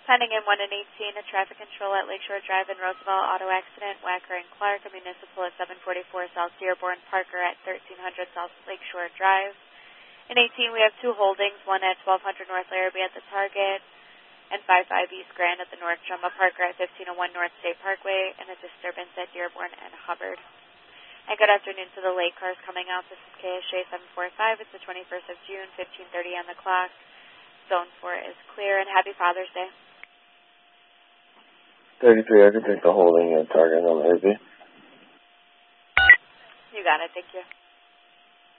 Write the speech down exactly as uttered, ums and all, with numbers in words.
Sending in one in eighteen, a traffic control at Lakeshore Drive in Roosevelt, auto accident, Wacker and Clark, a municipal at seven forty-four South Dearborn, Parker at thirteen hundred South Lakeshore Drive. In eighteen, we have two holdings, one at twelve hundred North Larrabee at the Target, and five five East Grand at the North Trumbull, Parker at fifteen oh one North State Parkway, and a disturbance at Dearborn and Hubbard. And good afternoon to the late cars coming out. This is K S J seven forty-five. It's the twenty-first of June, fifteen thirty on the clock. Zone four is clear, and happy Father's Day. thirty-three, I can take the holding at Target on Larrabee. You got it. Thank you.